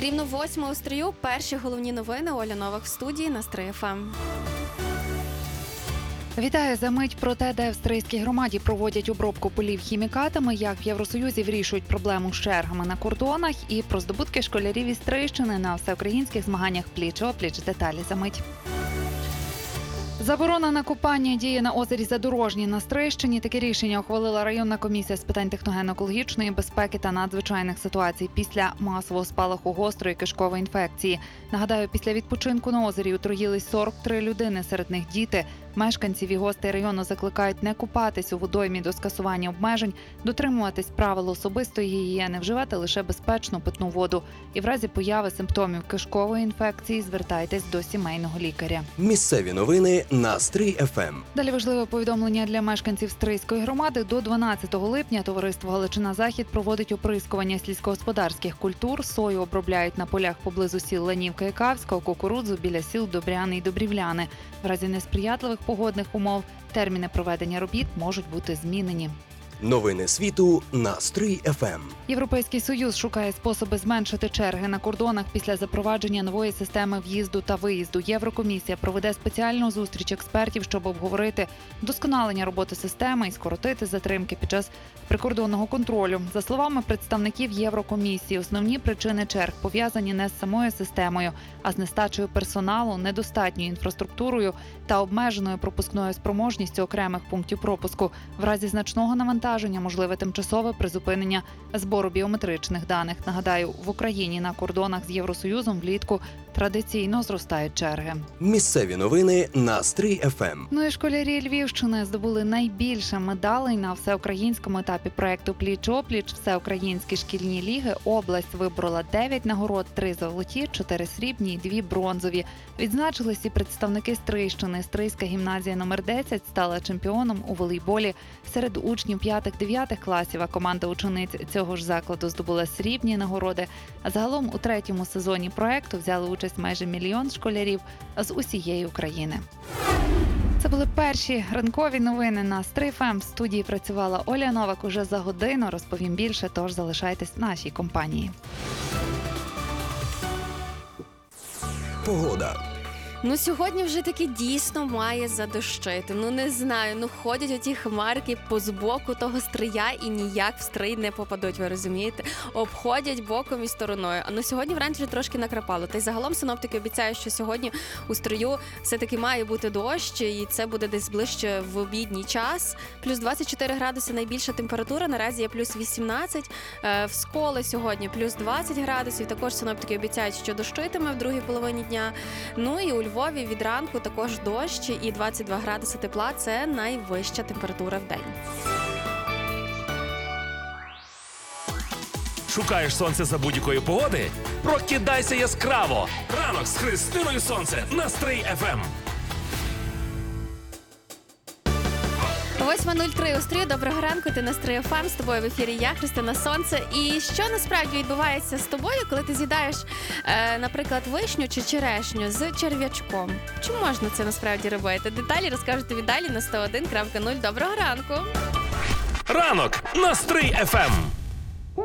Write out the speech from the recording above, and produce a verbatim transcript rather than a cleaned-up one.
Рівно восьма у Стрию. Перші головні новини. Оля Новак в студії на Стрий ФМ. Вітаю за мить про те, де в Стрийській громаді проводять обробку полів хімікатами, як в Євросоюзі вирішують проблему з чергами на кордонах і про здобутки школярів із Стрийщини на всеукраїнських змаганнях пліч-опліч. Деталі за мить. Заборона на купання діє на озері Задорожній на Стрийщині. Таке рішення ухвалила районна комісія з питань техногенно-екологічної безпеки та надзвичайних ситуацій після масового спалаху гострої кишкової інфекції. Нагадаю, після відпочинку на озері отруїлись сорок три людини, серед них діти. Мешканців і гостей району закликають не купатись у водоймі до скасування обмежень, дотримуватись правил особистої гігієни, вживати лише безпечну питну воду. І в разі появи симптомів кишкової інфекції звертайтесь до сімейного лікаря. Місцеві новини на Стрий ФМ. Далі важливе повідомлення для мешканців Стрийської громади. До дванадцятого липня товариство «Галичина-Захід» проводить оприскування сільськогосподарських культур. Сою обробляють на полях поблизу сіл Ланівка і Кавська, кукурудзу біля сіл Добряни і Добрівляни. В разі несприятливих погодних умов терміни проведення робіт можуть бути змінені. Новини світу на Стрий ФМ. Європейський Союз шукає способи зменшити черги на кордонах після запровадження нової системи в'їзду та виїзду. Єврокомісія проведе спеціальну зустріч експертів, щоб обговорити вдосконалення роботи системи і скоротити затримки під час прикордонного контролю. За словами представників Єврокомісії, основні причини черг пов'язані не з самою системою, а з нестачею персоналу, недостатньою інфраструктурою та обмеженою пропускною спроможністю окремих пунктів пропуску. В разі значного навантаження можливе тимчасове призупинення збору біометричних даних. Нагадаю, в Україні на кордонах з Євросоюзом влітку традиційно зростають черги. Місцеві новини на Стрий ФМ. Ну і школярі Львівщини здобули найбільше медалей на всеукраїнському етапі проекту «Пліч-опліч». Всеукраїнські шкільні ліги. Область виборола дев'ять нагород, три золоті, чотири срібні і дві бронзові. Відзначились і представники Стрийщини. Стрийська гімназія номер десять стала чемпіоном у волейболі серед учнів п'ятих-дев'ятих класів, а команда учениць цього ж закладу здобула срібні нагороди. А загалом у третьому сезоні проекту взяли участь майже мільйон школярів з усієї України. Це були перші ранкові новини на Стрий ФМ. В студії працювала Оля Новак. Уже за годину розповім більше, тож залишайтесь в нашій компанії. Погода. Ну, сьогодні вже таки дійсно має задощити. Ну, не знаю, ну ходять оті хмарки по збоку того Стрия і ніяк в Стрий не попадуть, ви розумієте? Обходять боком і стороною. А ну сьогодні вранці вже трошки накрапало. Та й загалом синоптики обіцяють, що сьогодні у Стрию все-таки має бути дощ, і це буде десь ближче в обідній час. Плюс двадцять чотири градуси найбільша температура, наразі є плюс вісімнадцять. В Сколі сьогодні плюс двадцять градусів. Також синоптики обіцяють, що дощитиме в другій половині дня. Ну і у Львові від ранку також дощ і двадцять два градуси тепла – це найвища температура в день. Шукаєш сонце за будь-якої погоди? Прокидайся яскраво! Ранок з Христиною Сонце на Стрий ФМ. восьма нуль три у Стрию. Доброго ранку, ти на Стрий ФМ. З тобою в ефірі я, Христина Сонце. І що насправді відбувається з тобою, коли ти з'їдаєш, е, наприклад, вишню чи черешню з черв'ячком? Чи можна це насправді робити? Деталі розкажу тобі далі на сто один крапка нуль. Доброго ранку! Ранок на Стрий ФМ.